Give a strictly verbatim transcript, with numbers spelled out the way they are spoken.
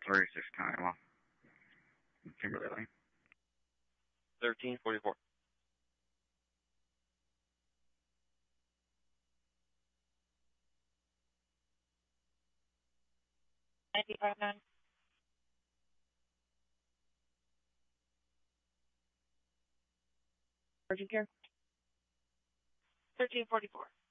thirty-six County Law. Kimberly Lane. thirteen forty-four. ninety-five nine. Urgent care. thirteen forty-four.